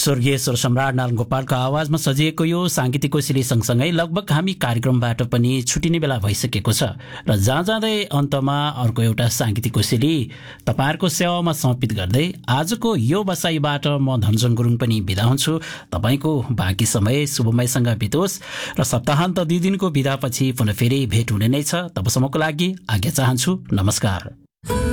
स्वर्गीय स्वर सम्राट नारायण गोपालको आवाजमा सजिएको यो साङ्गीतिक कोसेली सँगसँगै लगभग हामी कार्यक्रमबाट पनि छुटिने बेला भइसकेको छ र जाँदै अन्तमा अर्को एउटा साङ्गीतिक कोसेली तपाईँहरूको सेवामा समर्पित गर्दै आजको यो बसाइबाट म धनजङ गुरुङ पनि बिदा हुन्छु। तपाईँको बाँकी समय शुभमयसँग बितोस् र सप्ताहान्त 2 दिनको बिदापछि पुनः फेरि भेट हुने नै छ। तबसम्मको लागि आज्ञा चाहन्छु। नमस्कार।